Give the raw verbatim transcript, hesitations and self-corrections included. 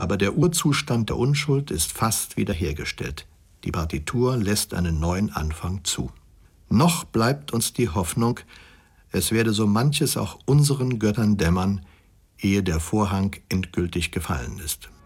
Aber der Urzustand der Unschuld ist fast wiederhergestellt. Die Partitur lässt einen neuen Anfang zu. Noch bleibt uns die Hoffnung, es werde so manches auch unseren Göttern dämmern, ehe der Vorhang endgültig gefallen ist.